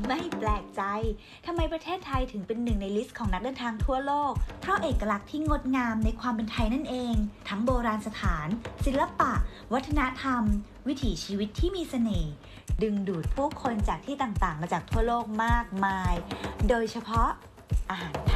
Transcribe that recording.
ไม่แปลกใจทำไมประเทศไทยถึงเป็นหนึ่งในลิสต์ของนักเดินทางทั่วโลกเพราะเอกลักษณ์ที่งดงามในความเป็นไทยนั่นเองทั้งโบราณสถานศิลปะวัฒนธรรมวิถีชีวิตที่มีเสน่ห์ดึงดูดผู้คนจากที่ต่างๆมาจากทั่วโลกมากมายโดยเฉพาะอาหารไทย